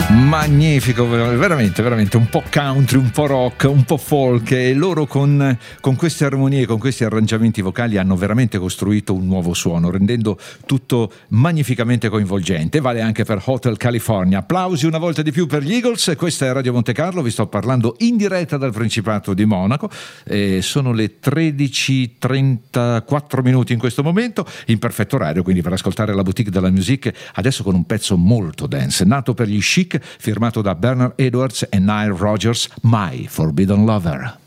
Magnifico, veramente, veramente un po' country, un po' rock, un po' folk, e loro con queste armonie, con questi arrangiamenti vocali hanno veramente costruito un nuovo suono, rendendo tutto magnificamente coinvolgente. Vale anche per Hotel California. Applausi una volta di più per gli Eagles. Questa è Radio Monte Carlo, vi sto parlando in diretta dal Principato di Monaco. Sono le 13:34 minuti in questo momento, in perfetto orario quindi per ascoltare la Boutique de la Musique, adesso con un pezzo molto dance, nato per gli Chic, firmato da Bernard Edwards e Nile Rodgers, My Forbidden Lover.